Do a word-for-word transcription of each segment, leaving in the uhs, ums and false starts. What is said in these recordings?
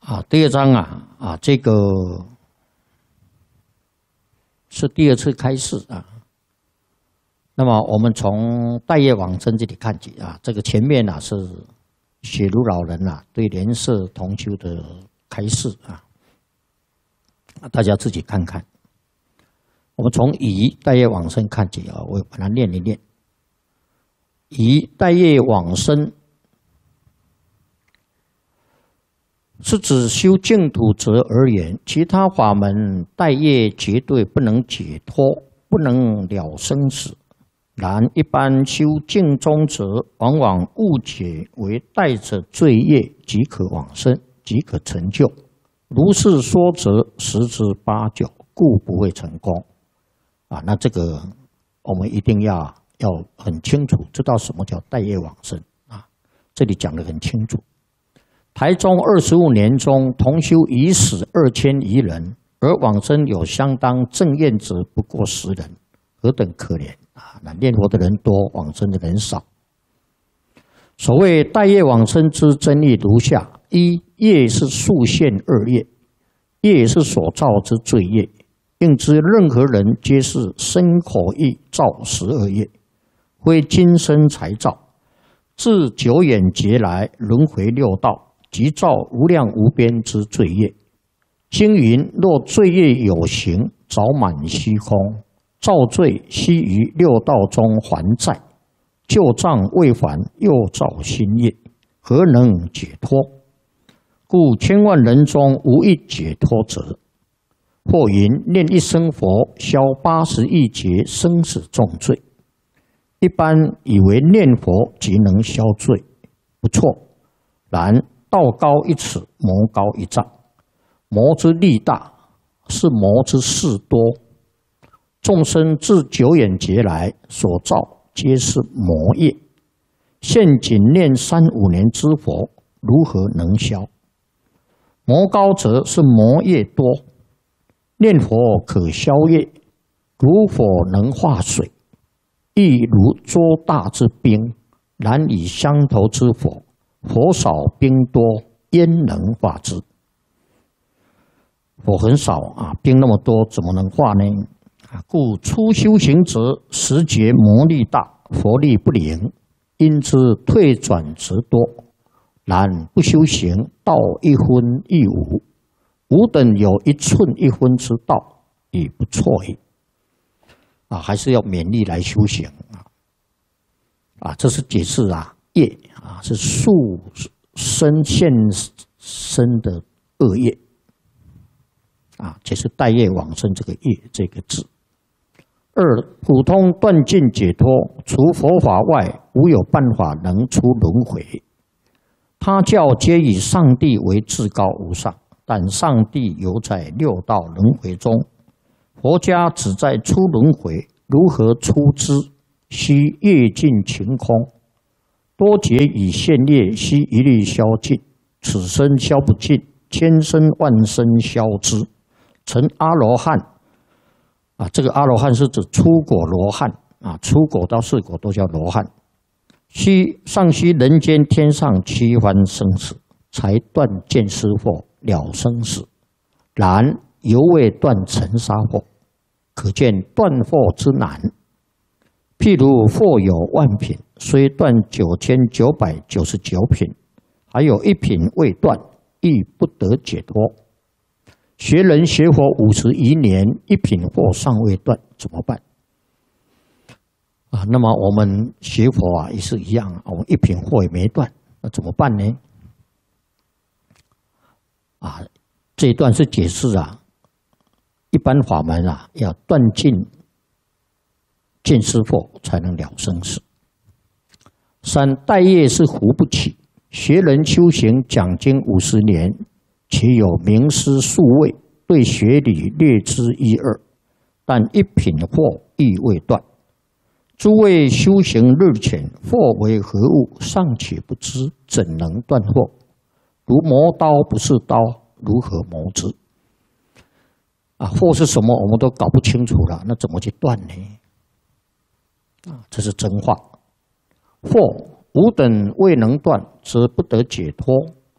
啊，第二章啊啊，这个是第二次开示啊。那么我们从待业往生这里看起啊，这个前面啊是雪如老人啊对莲社同修的开示啊，大家自己看看。我们从以待业往生看起啊，我把它念一念。以待业往生是指修净土者而言，其他法门待业绝对不能解脱，不能了生死。然一般修净宗者，往往误解为带着罪业即可往生，即可成就。如是说则十之八九，故不会成功。啊，那这个我们一定要要很清楚，知道什么叫待业往生啊？这里讲得很清楚。台中二十五年中，同修已死二千余人，而往生有相当正愿者不过十人，何等可怜啊！那念佛的人多，往生的人少。所谓待业往生之真义如下：一、业是数现二业，业是所造之罪业，应知任何人皆是身口意造十二业，非今生才造，自久远劫来轮回六道。即造无量无边之罪业。经云：若罪业有形，早满虚空，造罪须于六道中还债，旧账未还，又造新业，何能解脱？故千万人中无一解脱者。或云：念一声佛，消八十亿劫生死重罪。一般以为念佛即能消罪，不错。然道高一尺，魔高一丈。魔之力大，是魔之事多。众生自久远劫来所造，皆是魔业。现仅念三五年之佛，如何能消？魔高则是魔业多。念佛可消业，如火能化水，亦如捉大之冰，难以相投之火。火少冰多，焉能化之？火很少啊，冰那么多，怎么能化呢？啊，故初修行者，时觉魔力大，佛力不灵，因之退转则多。然不修行，道一分亦无，吾等有一寸一分之道，已不错矣。啊，还是要勉励来修行啊！啊，这是解释啊，业。啊，是数生现生的恶业啊，这是待业往生这个业这个字。二、普通断尽解脱，除佛法外，无有办法能出轮回。他教皆以上帝为至高无上，但上帝犹在六道轮回中，佛家只在出轮回，如何出之？须业尽晴空。多劫以现业，悉一律消尽。此生消不尽，千生万生消之。成阿罗汉啊，这个阿罗汉是指出果罗汉啊，出果到四果都叫罗汉。须尚须人间天上七番生死，才断见思惑了生死。然犹未断尘沙惑，可见断惑之难。譬如惑有万品，虽断九千九百九十九品，还有一品未断，亦不得解脱。学人学佛五十余年，一品惑尚未断，怎么办？啊，那么我们学佛啊也是一样，我们一品惑也没断，那怎么办呢？啊，这一段是解释啊，一般法门啊要断尽见思惑，才能了生死。三、待业是扶不起，学人修行讲经五十年，且有名师数位，对学理略知一二，但一品惑亦未断。诸位修行日浅，惑为何物尚且不知，怎能断惑？如磨刀不是刀，如何磨之？啊，惑是什么，我们都搞不清楚了，那怎么去断呢？啊，这是真话。惑吾等未能断，则不得解脱。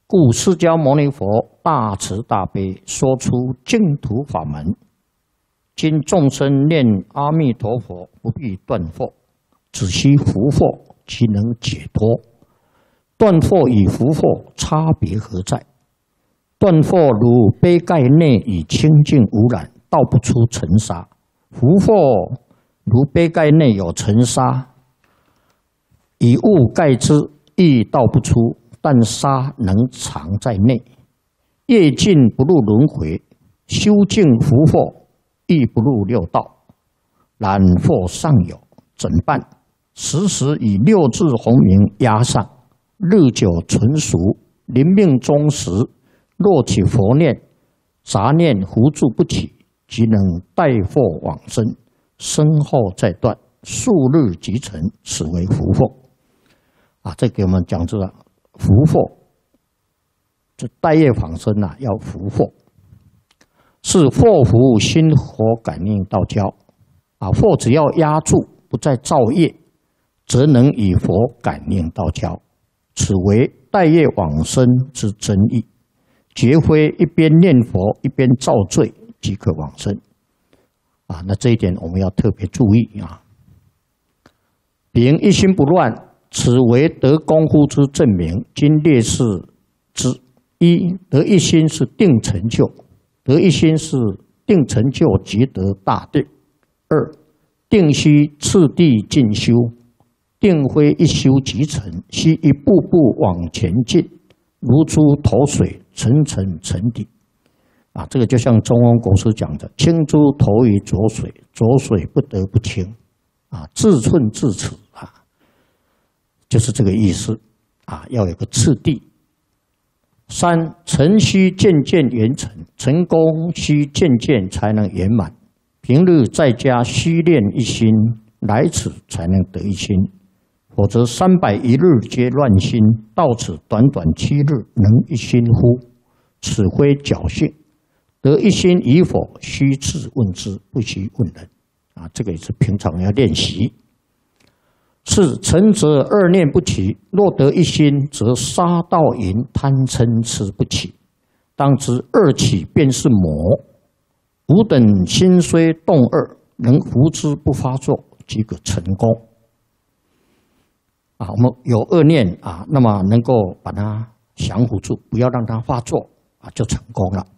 故释迦牟尼佛大慈大悲，说出净土法门。今众生念阿弥陀佛，不必断惑，只需伏惑，即能解脱。断惑与伏惑差别何在？断惑如杯盖内以清净无染，倒不出尘沙；伏惑如杯盖内有尘沙，以物盖之，亦倒不出，但沙能藏在内。业尽不入轮回，修净伏惑亦不入六道。然惑尚有，怎办？时时以六字洪名压上，日久纯熟，临命终时，若起佛念，杂念糊住不起，即能带惑往生，身后再断，数日即成，此为伏惑。啊，这给我们讲这个伏惑，这带业往生啊，要伏惑，是惑伏心火感应道交。啊，惑只要压住，不再造业，则能与佛感应道交。此为带业往生之真意，绝非一边念佛一边造罪即可往生。啊，那这一点我们要特别注意啊。秉一心不乱，此为得功夫之证明。今列示之：一、得一心是定成就，得一心是定成就即得大定；二、定须次第进修。定非一修即成，需一步步往前进，如出头水，层层沉底。啊，这个就像中翁国师讲的：“轻珠投于浊水，浊水不得不清。”啊，自寸自尺啊，就是这个意思。啊，要有个次第。三、成须渐渐圆成，成功须渐渐才能圆满。平日在家须练一心，来此才能得一心。否则三百一日皆乱心，到此短短七日能一心乎？此非侥幸。得一心与否，须自问之，不须问人。啊，这个也是平常要练习。是诚则二念不起，若得一心，则杀盗淫贪嗔痴不起。当知二起便是魔。吾等心虽动二，能伏之不发作，即可成功。啊，我们有恶念啊，那么能够把它降服住，不要让它发作啊，就成功了。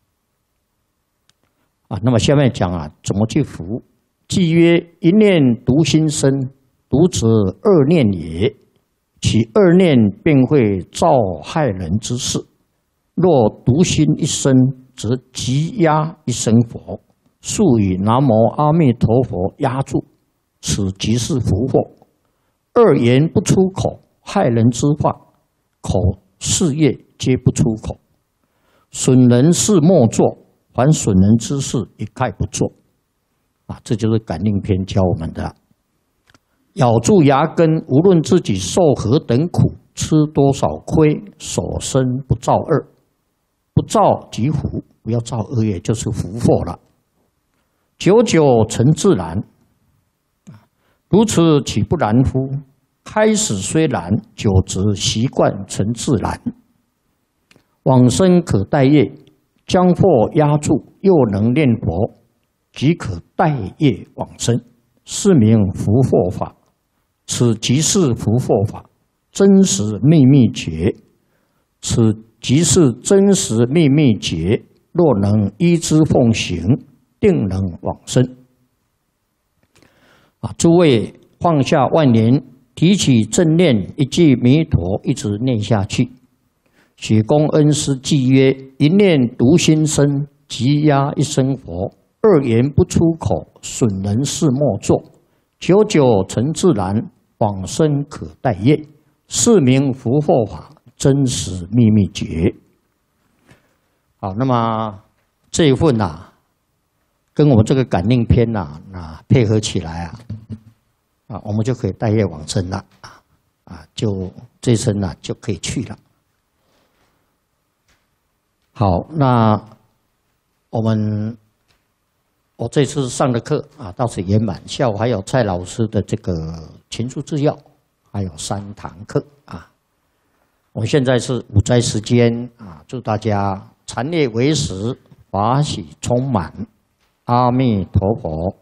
啊，那么下面讲啊，怎么去伏？既曰：一念独心生，独则二念也。其二念便会造害人之事。若独心一生，则即压一生佛，速以南无阿弥陀佛压住，此即是伏惑。二言不出口，害人之话，口事业皆不出口。损人事莫做，凡损人之事一概不做。啊，这就是感应篇教我们的。咬住牙根，无论自己受何等苦，吃多少亏，所生不造恶，不造即伏，不要造恶业，就是伏惑了。久久成自然。如此岂不然乎？开始虽然，久则习惯成自然。往生可带业，将惑压住，又能念佛，即可带业往生，是名伏惑法。此即是伏惑法，真实秘密诀。此即是真实秘密诀。若能依之奉行，定能往生。啊，诸位放下万年，提起正念，一句弥陀，一直念下去。许公恩师记曰：一念独心生，即压一生佛。二言不出口，损人事莫做。久久成自然，往生可带业。是名伏惑法，真实秘密诀。好，那么这一份呐、啊，跟我们这个感应篇呐、啊，那配合起来啊。啊，我们就可以带业往生了啊！啊，就这一生呢、啊、就可以去了。好，那我们我这次上的课啊，到此圆满。下午还有蔡老师的这个情书制药，还有三堂课啊。 我现在是午斋时间啊，祝大家禅悦为实，法喜充满，阿弥陀佛。